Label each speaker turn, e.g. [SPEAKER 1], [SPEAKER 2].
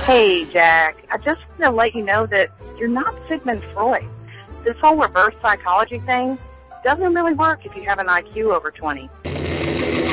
[SPEAKER 1] Hey, Jack. I just want to let you know that you're not Sigmund Freud. This whole reverse psychology thing doesn't really work if you have an IQ over 20.